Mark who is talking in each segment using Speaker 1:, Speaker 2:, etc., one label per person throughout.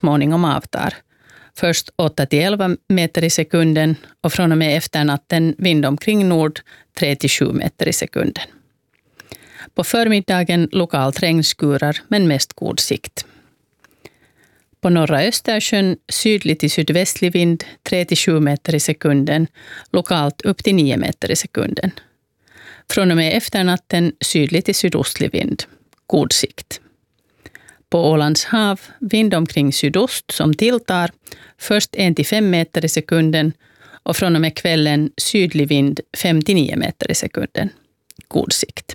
Speaker 1: småningom avtar. Först 8-11 meter i sekunden och från och med efter natten vind omkring nord 3-7 meter i sekunden. På förmiddagen lokalt regnskurar men mest god sikt. På norra Östersjön sydlig till sydvästlig vind 3-7 meter i sekunden, lokalt upp till 9 meter i sekunden. Från och med efter natten sydlig till sydostlig vind, god sikt. På Ålands hav vind omkring sydost som tilltar, först 1-5 meter i sekunden och från och med kvällen sydlig vind 5-9 meter i sekunden, god sikt.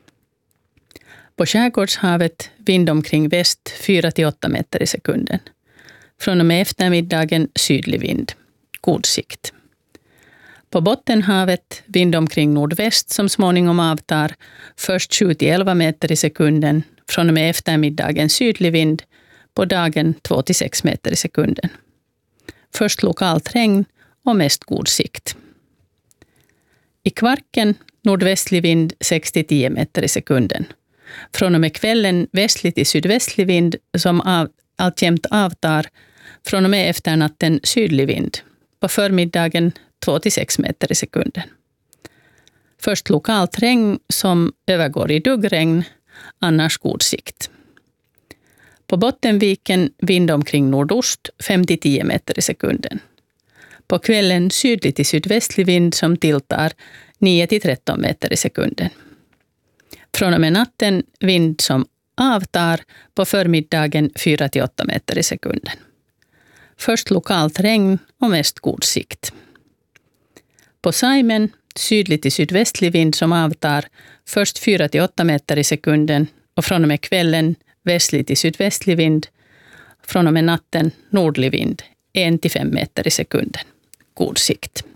Speaker 1: På skärgårdshavet vind omkring väst 4-8 meter i sekunden. Från och med eftermiddagen sydlig vind, god sikt. På Bottenhavet vind omkring nordväst som småningom avtar, först 7-11 meter i sekunden, från och med eftermiddagen sydlig vind, på dagen 2-6 meter i sekunden. Först lokalt regn och mest god sikt. I Kvarken nordvästlig vind 6-10 meter i sekunden. Från och med kvällen västlig till sydvästlig vind som alltjämt avtar, från och med efter natten sydlig vind. På förmiddagen 2-6 meter i sekunden. Först lokalt regn som övergår i duggregn, annars god sikt. På Bottenviken vind omkring nordost 5-10 meter i sekunden. På kvällen sydlig till sydvästlig vind som tilltar 9-13 meter i sekunden. Från och med natten vind som avtar, på förmiddagen 4-8 meter i sekunden. Först lokalt regn och mest god sikt. På Saimen sydlig till sydvästlig vind som avtar, först 4-8 meter i sekunden och från och med kvällen västlig till sydvästlig vind. Från och med natten nordlig vind 1-5 meter i sekunden, god sikt.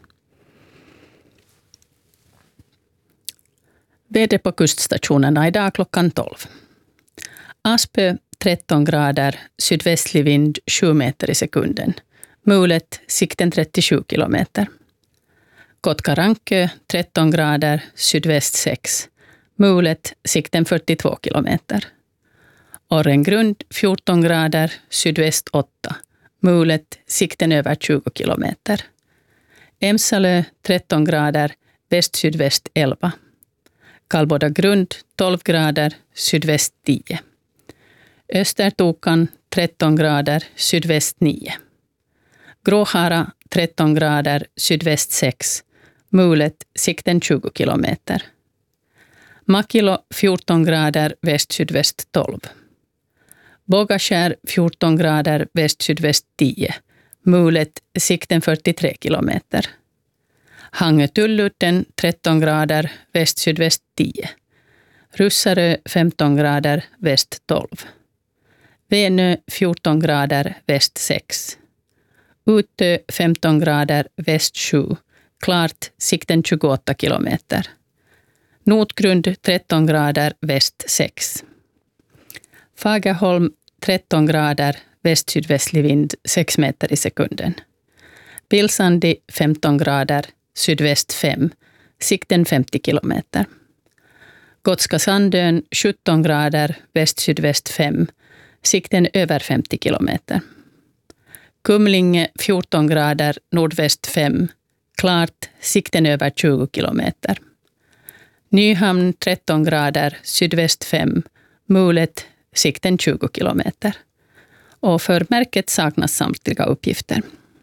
Speaker 1: Väder på kuststationerna idag klockan 12. Aspö 13 grader, sydvästlig vind 7 meter i sekunden. Mulet sikten 37 kilometer. Kotkarankö 13 grader, sydväst 6. Mulet sikten 42 kilometer. Orrengrund 14 grader, sydväst 8. Mulet sikten över 20 kilometer. Emsalö 13 grader, väst-sydväst 11. Kallboda grund 12 grader, sydväst 10. Östertokan 13 grader, sydväst 9. Gråhara 13 grader, sydväst 6. Mulet sikten 20 kilometer. Makilo 14 grader, väst-sydväst 12. Bågaskär 14 grader, väst-sydväst 10. Mulet sikten 43 kilometer. Hangö-Tulludden 13 grader, väst-sydväst 10. Russarö 15 grader, väst 12. Venö 14 grader, väst 6. Utö 15 grader, väst 7. Klart sikten 28 kilometer. Notgrund 13 grader, väst 6. Fagerholm 13 grader, väst-sydvästlig vind 6 meter i sekunden. Pilsandi 15 grader, sydväst 5, sikten 50 kilometer. Gotska Sandön 17 grader, väst-sydväst 5, sikten över 50 kilometer. Kumlinge 14 grader, nordväst 5, klart, sikten över 20 kilometer. Nyhamn 13 grader, sydväst 5, mulet, sikten 20 kilometer. Och för märket saknas samtliga uppgifter.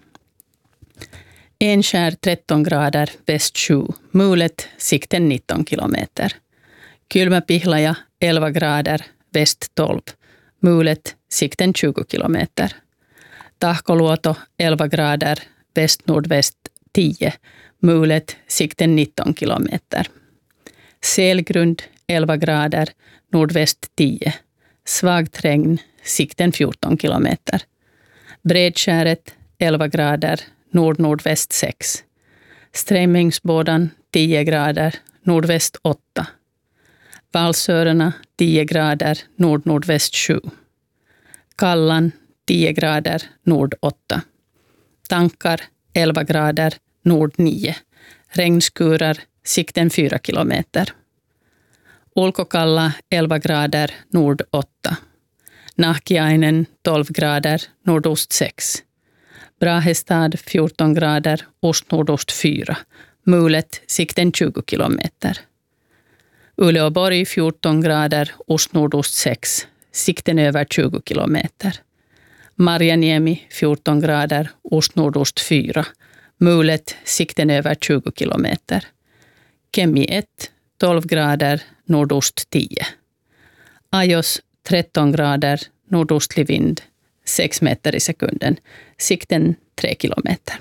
Speaker 1: Enskär 13 grader, väst 7, mulet, sikten 19 kilometer. Kylmäpihlaja 11 grader, väst 12, mulet, sikten 20 kilometer. Tahkoluoto 11 grader, väst-nordväst 10, mulet, sikten 19 kilometer. Selgrund 11 grader, nordväst 10, svagt regn, sikten 14 kilometer. Bredskäret 11 grader, nord-nordväst 6. Strämmingsbådan 10 grader, nordväst 8. Valsörerna 10 grader, nord-nordväst 7. Kallan 10 grader, nord 8. Tankar 11 grader, nord 9. Regnskurar, sikten 4 kilometer. Ulkokalla 11 grader, nord 8. Nahkiainen 12 grader, nordost 6. Brahestad 14 grader, ost-nordost 4. Mulet, sikten 20 kilometer. Uleåborg 14 grader, ost-nordost 6. Sikten över 20 kilometer. Marjaniemi 14 grader, ost-nordost 4. Mulet, sikten över 20 kilometer. Kemi 1, 12 grader, nordost 10. Ajos 13 grader, nordostlig vind, 6 meter i sekunden. Sikten 3 kilometer.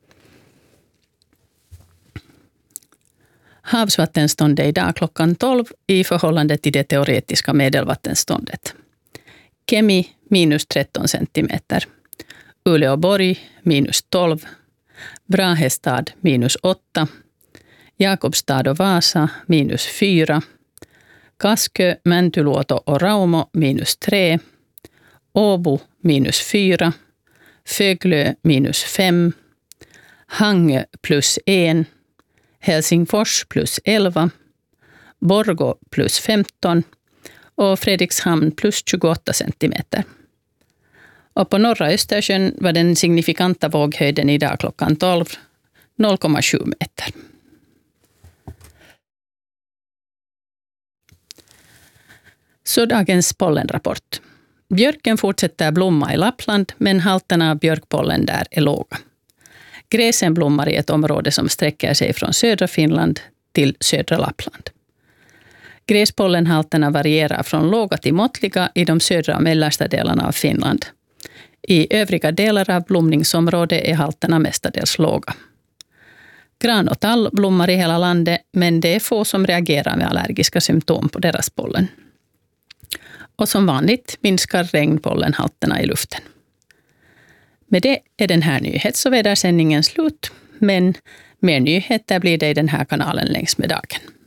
Speaker 1: Havsvattenståndet idag klockan 12 i förhållande till det teoretiska medelvattenståndet. Kemi minus 13 centimeter. Uleåborg minus 12. Brahestad minus 8. Jakobstad och Vasa minus 4. Kaskö, Mäntyluoto och Raumo minus 3. Åbo minus 4. Föglö minus 5. Hangö plus 1. Helsingfors plus 11. Borgå plus 15. Och Fredrikshamn plus 28 centimeter. Och på norra Östersjön var den signifikanta våghöjden idag klockan 12 0,7 meter. Så dagens pollenrapport. Björken fortsätter blomma i Lappland, men halterna av björkpollen där är låga. Gräsen blommar i ett område som sträcker sig från södra Finland till södra Lappland. Gräspollenhalterna varierar från låga till måttliga i de södra och mellersta delarna av Finland. I övriga delar av blomningsområdet är halterna mestadels låga. Gran och tall blommar i hela landet, men det är få som reagerar med allergiska symptom på deras pollen. Och som vanligt minskar regnpollenhalterna i luften. Med det är den här nyhets- och vädersändningen slut, men mer nyheter blir det i den här kanalen längs med dagen.